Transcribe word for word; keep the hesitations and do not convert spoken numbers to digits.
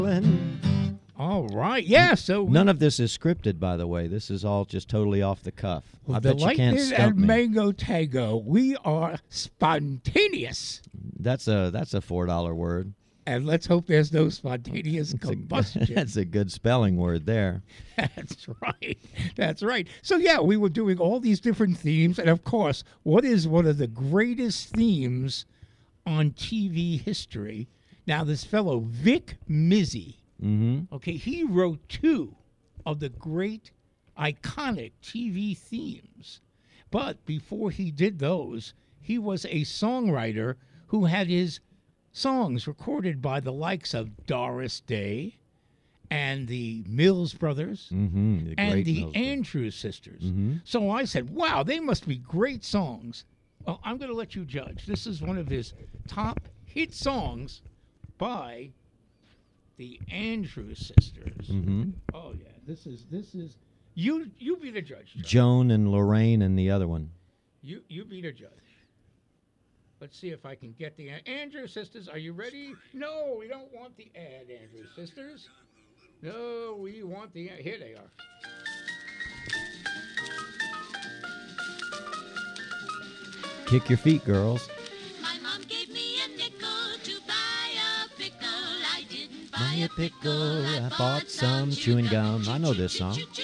All right. Yeah, so... None of this is scripted, by the way. This is all just totally off the cuff. I the bet you can't Lightning stump and me. Mango Tango, we are spontaneous. That's a that's a four dollar word. And let's hope there's no spontaneous That's combustion. A, that's a good spelling word there. That's right. That's right. So, yeah, we were doing all these different themes. And, of course, what is one of the greatest themes on T V history? Now, this fellow, Vic Mizzy, Mm-hmm. okay, he wrote two of the great, iconic T V themes. But before he did those, he was a songwriter who had his songs recorded by the likes of Doris Day and the Mills Brothers Mm-hmm. The and great the Mills Brothers. Andrews Sisters. Mm-hmm. So I said, wow, they must be great songs. Well, I'm going to let you judge. This is one of his top hit songs by the Andrews Sisters. Mm-hmm. Oh, yeah. This is, this is, you you be the judge, Joe. Joan and Lorraine and the other one. You, you be the judge. Let's see if I can get the Andrews Sisters. Are you ready? No, we don't want the ad, Andrews Sisters. No, we want the ad. Here they are. Kick your feet, girls. My mom gave me a nickel to buy a pickle. I didn't buy Buy a a pickle, I bought some chewing gum. I know this song.